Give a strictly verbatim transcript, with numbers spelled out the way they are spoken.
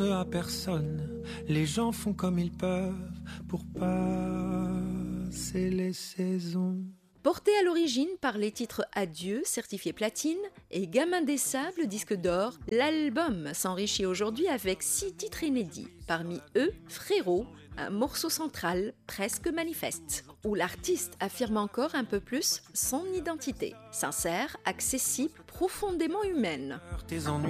À personne, les gens font comme ils peuvent pour passer les saisons. Porté à l'origine par les titres Adieu, certifié platine, et Gamin des Sables, disque d'or, l'album s'enrichit aujourd'hui avec six titres inédits. Parmi eux, Frérot, un morceau central presque manifeste, où l'artiste affirme encore un peu plus son identité. Sincère, accessible, profondément humaine. Tes ennuis